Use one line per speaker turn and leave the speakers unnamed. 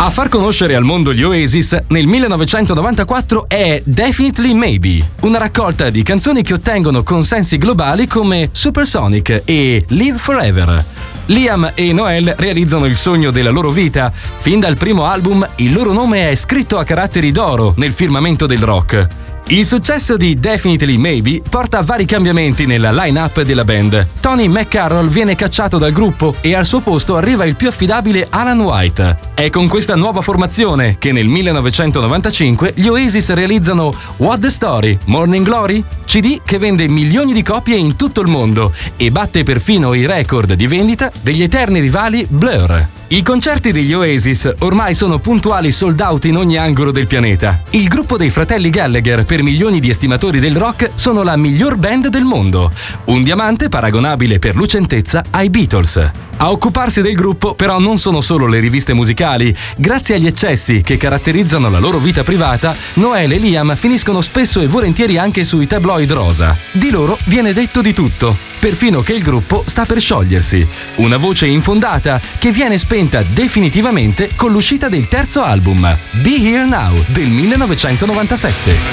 A far conoscere al mondo gli Oasis nel 1994 è Definitely Maybe, una raccolta di canzoni che ottengono consensi globali come Supersonic e Live Forever. Liam e Noel realizzano il sogno della loro vita. Fin dal primo album il loro nome è scritto a caratteri d'oro nel firmamento del rock. Il successo di Definitely Maybe porta a vari cambiamenti nella line-up della band. Tony McCarroll viene cacciato dal gruppo e al suo posto arriva il più affidabile Alan White. È con questa nuova formazione che nel 1995 gli Oasis realizzano What the Story, Morning Glory? CD che vende milioni di copie in tutto il mondo e batte perfino i record di vendita degli eterni rivali Blur. I concerti degli Oasis ormai sono puntuali sold out in ogni angolo del pianeta. Il gruppo dei fratelli Gallagher, per milioni di estimatori del rock, sono la miglior band del mondo. Un diamante paragonabile per lucentezza ai Beatles. A occuparsi del gruppo però non sono solo le riviste musicali. Grazie agli eccessi che caratterizzano la loro vita privata, Noel e Liam finiscono spesso e volentieri anche sui tabloid rosa. Di loro viene detto di tutto, perfino che il gruppo sta per sciogliersi. Una voce infondata che viene spenta definitivamente con l'uscita del terzo album, Be Here Now, del 1997.